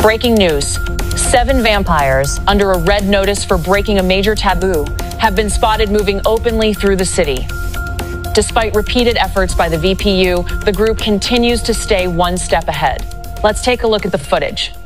Breaking news. 7 vampires, under a red notice for breaking a major taboo, have been spotted moving openly through the city. Despite repeated efforts by the VPU, the group continues to stay one step ahead. Let's take a look at the footage.